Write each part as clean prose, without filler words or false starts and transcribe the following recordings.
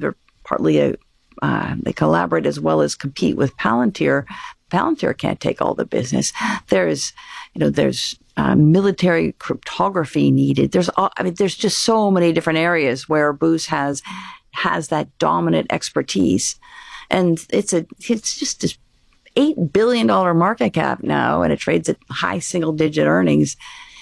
they're partly they collaborate as well as compete with Palantir. Palantir can't take all the business. There's military cryptography needed. There's just so many different areas where Booz has that dominant expertise, and it's just this $8 billion market cap now, and it trades at high single-digit earnings.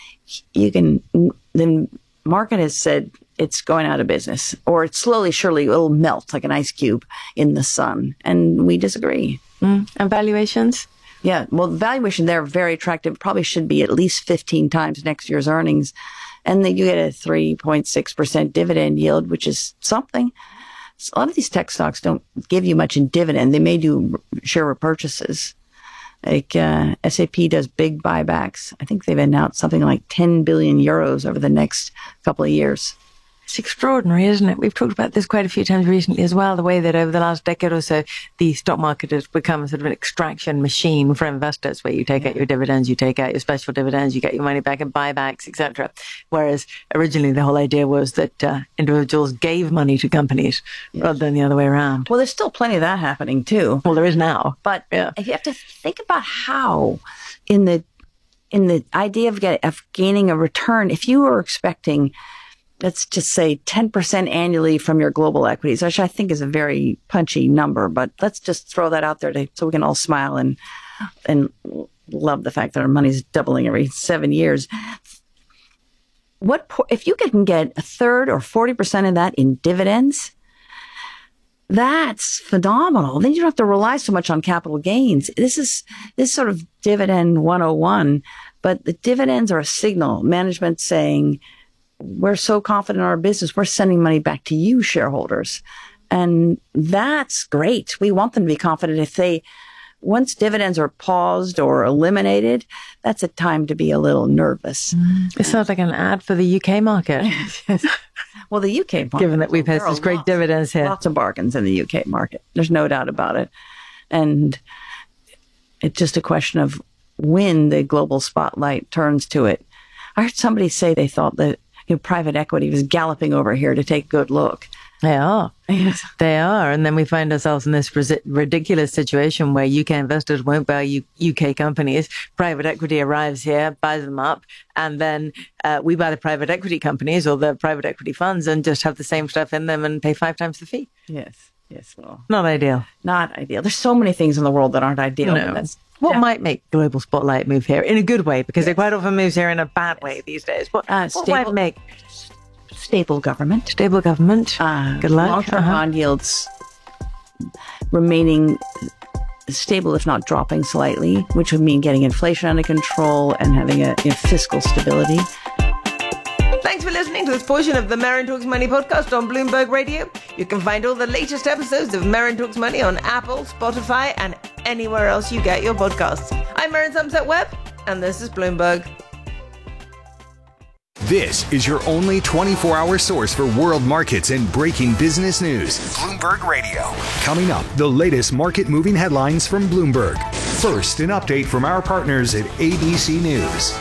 The market has said it's going out of business, or it's slowly, surely it'll melt like an ice cube in the sun, and we disagree. And valuations? Yeah, well, the valuation there very attractive. Probably should be at least 15 times next year's earnings, and then you get a 3.6% dividend yield, which is something. A lot of these tech stocks don't give you much in dividend. They may do share repurchases. Like SAP does big buybacks. I think they've announced something like 10 billion euros over the next couple of years. It's extraordinary, isn't it? We've talked about this quite a few times recently as well, the way that over the last decade or so, the stock market has become sort of an extraction machine for investors, where you take out your dividends, you take out your special dividends, you get your money back in buybacks, etc. Whereas originally the whole idea was that individuals gave money to companies rather than the other way around. Well, there's still plenty of that happening too. Well, there is now. But if you have to think about how in the idea of gaining a return, if you were expecting, let's just say 10% annually from your global equities, which I think is a very punchy number, but let's just throw that out there so we can all smile and love the fact that our money's doubling every 7 years. If you can get a third or 40% of that in dividends, that's phenomenal. Then you don't have to rely so much on capital gains. This is sort of dividend 101, but the dividends are a signal. Management saying, we're so confident in our business, we're sending money back to you, shareholders. And that's great. We want them to be confident. Once dividends are paused or eliminated, that's a time to be a little nervous. It sounds like an ad for the UK market. Well, the UK market. Given that we've had such great dividends here. Lots of bargains in the UK market. There's no doubt about it. And it's just a question of when the global spotlight turns to it. I heard somebody say they thought that private equity was galloping over here to take a good look. They are. Yes. They are. And then we find ourselves in this ridiculous situation where UK investors won't buy UK companies. Private equity arrives here, buys them up, and then we buy the private equity companies or the private equity funds and just have the same stuff in them and pay 5 times the fee. Yes. Well, not ideal. Not ideal. There's so many things in the world that aren't ideal. No. What might make global spotlight move here in a good way? Because it quite often moves here in a bad way these days. What might make stable government? Stable government. Good luck. Long-term bond yields remaining stable, if not dropping slightly, which would mean getting inflation under control and having a fiscal stability. Thanks for listening to this portion of the Marin Talks Money podcast on Bloomberg Radio. You can find all the latest episodes of Marin Talks Money on Apple, Spotify, and anywhere else you get your podcasts. I'm Marin Somerset Webb, and this is Bloomberg. This is your only 24-hour source for world markets and breaking business news. Bloomberg Radio. Coming up, the latest market-moving headlines from Bloomberg. First, an update from our partners at ABC News.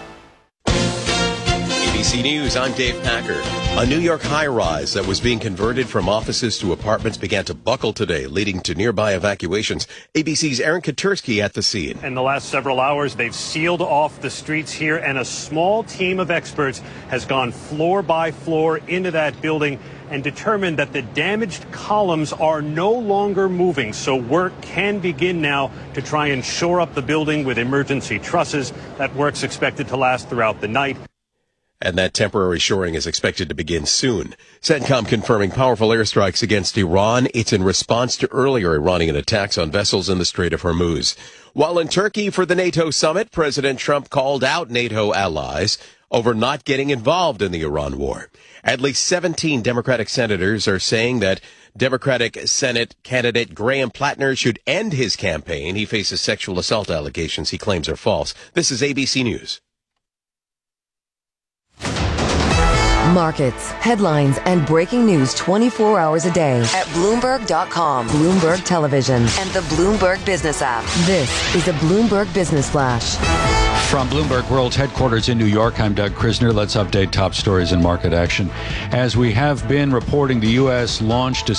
ABC News, I'm Dave Packer. A New York high-rise that was being converted from offices to apartments began to buckle today, leading to nearby evacuations. ABC's Aaron Katersky at the scene. In the last several hours, they've sealed off the streets here, and a small team of experts has gone floor by floor into that building and determined that the damaged columns are no longer moving. So work can begin now to try and shore up the building with emergency trusses. That work's expected to last throughout the night. And that temporary shoring is expected to begin soon. CENTCOM confirming powerful airstrikes against Iran. It's in response to earlier Iranian attacks on vessels in the Strait of Hormuz. While in Turkey for the NATO summit, President Trump called out NATO allies over not getting involved in the Iran war. At least 17 Democratic senators are saying that Democratic Senate candidate Graham Plattner should end his campaign. He faces sexual assault allegations he claims are false. This is ABC News. Markets, headlines, and breaking news 24 hours a day at Bloomberg.com, Bloomberg Television, and the Bloomberg Business app. This is a Bloomberg Business Flash. From Bloomberg World Headquarters in New York, I'm Doug Krisner. Let's update top stories and market action. As we have been reporting, the U.S. launched a